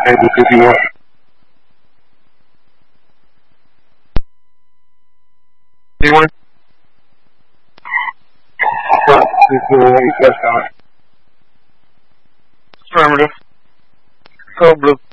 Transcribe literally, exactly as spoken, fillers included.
Facebook if you want. Anyone? Front, east west out. Affirmative. Code blue.